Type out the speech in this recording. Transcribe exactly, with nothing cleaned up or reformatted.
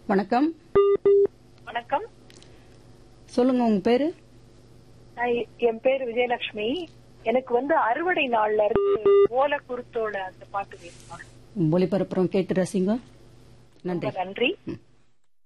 வணக்கம். வணக்கம். சொல்லுங்க, உங்க பேரு? என் பேரு விஜயலட்சுமி. எனக்கு வந்து அறுவடை நாள்ல இருந்து ஓலை குருத்தோட அந்த பாட்டு வேணுமா? ஒளிபரப்புறம், கேட்டு ரசிங்க. நன்றி. நன்றி.